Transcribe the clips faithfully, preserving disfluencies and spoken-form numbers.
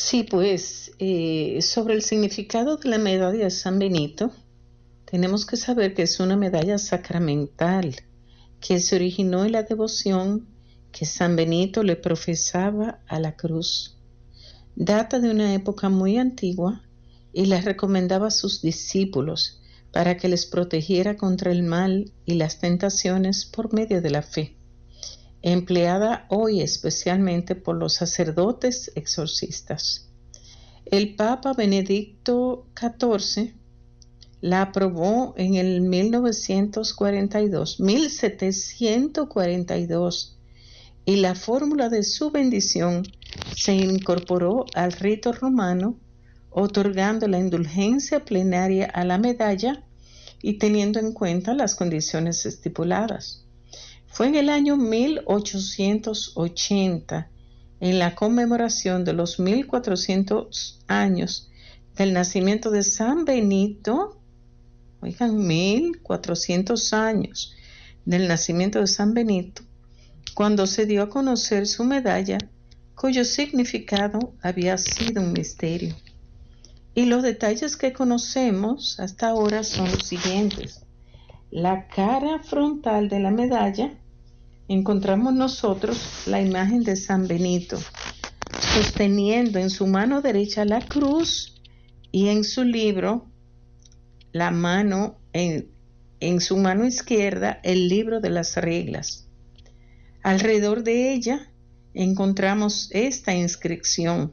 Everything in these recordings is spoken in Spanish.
Sí, pues eh, sobre el significado de la medalla de San Benito, tenemos que saber que es una medalla sacramental que se originó en la devoción que San Benito le profesaba a la cruz. Data de una época muy antigua y la recomendaba a sus discípulos para que les protegiera contra el mal y las tentaciones por medio de la fe, empleada hoy especialmente por los sacerdotes exorcistas. El Papa Benedicto catorce la aprobó en el mil novecientos cuarenta y dos, mil setecientos cuarenta y dos, y la fórmula de su bendición se incorporó al rito romano, otorgando la indulgencia plenaria a la medalla y teniendo en cuenta las condiciones estipuladas. Fue en el año mil ochocientos ochenta, en la conmemoración de los mil cuatrocientos años del nacimiento de San Benito. Oigan, mil cuatrocientos años del nacimiento de San Benito, cuando se dio a conocer su medalla, cuyo significado había sido un misterio. Y los detalles que conocemos hasta ahora son los siguientes. La cara frontal de la medalla, encontramos nosotros la imagen de San Benito, sosteniendo en su mano derecha la cruz y en su libro, la mano en, en su mano izquierda, el libro de las reglas. Alrededor de ella encontramos esta inscripción: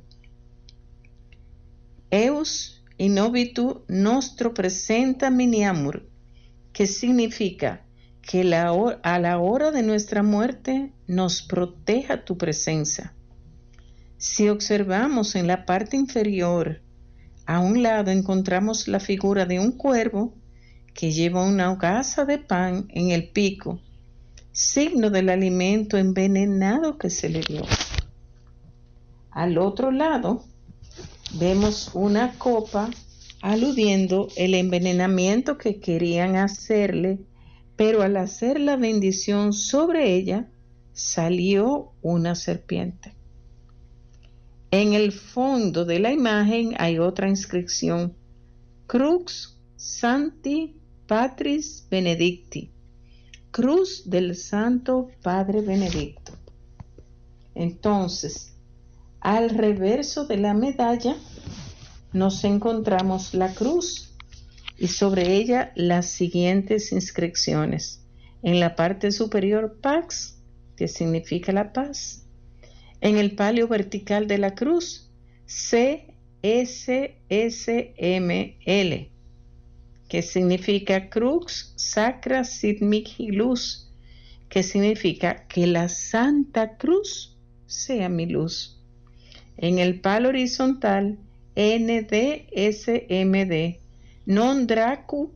Eus innovitu nostro presenta miniamur, que significa que la, a la hora de nuestra muerte nos proteja tu presencia. Si observamos en la parte inferior, a un lado encontramos la figura de un cuervo que lleva una hogaza de pan en el pico, signo del alimento envenenado que se le dio. Al otro lado vemos una copa aludiendo el envenenamiento que querían hacerle, pero al hacer la bendición sobre ella salió una serpiente. En el fondo de la imagen hay otra inscripción: Crux Sancti Patris Benedicti, cruz del Santo Padre Benedicto. Entonces, al reverso de la medalla nos encontramos la cruz y sobre ella las siguientes inscripciones. En la parte superior, Pax, que significa la paz. En el palio vertical de la cruz, C S S M L, que significa Crux Sacra Sit Mihi Luz, que significa que la Santa Cruz sea mi luz. En el palo horizontal, N D S M D, Non Dracu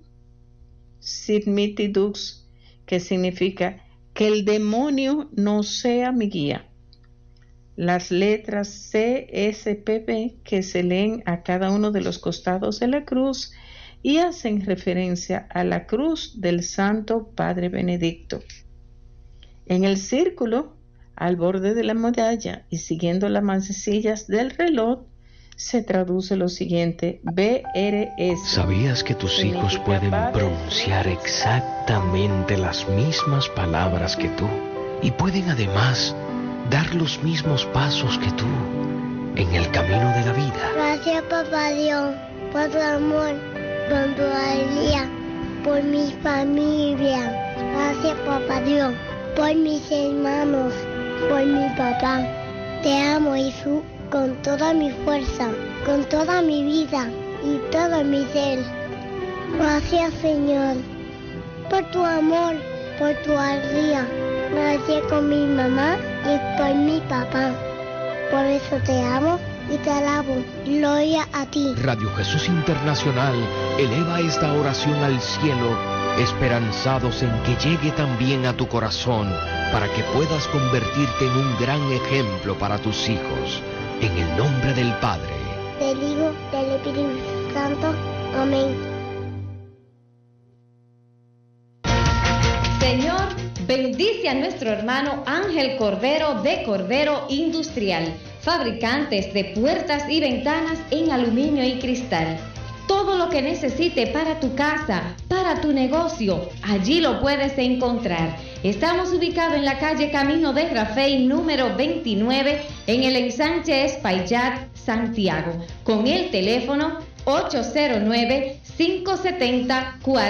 Sit Mihi Dux, que significa que el demonio no sea mi guía. Las letras C S P B que se leen a cada uno de los costados de la cruz y hacen referencia a la cruz del Santo Padre Benedicto. En el círculo, al borde de la medalla y siguiendo las manecillas del reloj, se traduce lo siguiente: B R S. ¿Sabías que tus hijos pueden pronunciar exactamente las mismas palabras que tú? Y pueden además dar los mismos pasos que tú en el camino de la vida. Gracias, papá Dios, por tu amor, por tu alegría, por mi familia. Gracias, papá Dios, por mis hermanos, por mi papá. Te amo, Jesús, con toda mi fuerza, con toda mi vida y todo mi ser. Gracias, Señor, por tu amor, por tu alegría. Gracias con mi mamá y por mi papá. Por eso te amo y te alabo. Gloria a ti. Radio Jesús Internacional eleva esta oración al cielo, esperanzados en que llegue también a tu corazón, para que puedas convertirte en un gran ejemplo para tus hijos. En el nombre del Padre, del Hijo, del Espíritu Santo. Amén. Señor, bendice a nuestro hermano Ángel Cordero de Cordero Industrial. fabricantes de puertas y ventanas en aluminio y cristal. Todo lo que necesite para tu casa, para tu negocio, allí lo puedes encontrar. Estamos ubicados en la calle Camino de Rafey, número veintinueve, en el ensanche Espaillat, Santiago, con el teléfono ocho cero nueve, cinco siete cero, cuatro